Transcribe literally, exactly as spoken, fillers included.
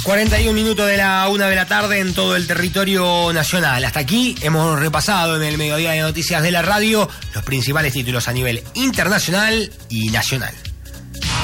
cuarenta y un minutos de la una de la tarde en todo el territorio nacional. Hasta aquí hemos repasado en el mediodía de noticias de la radio los principales títulos a nivel internacional y nacional.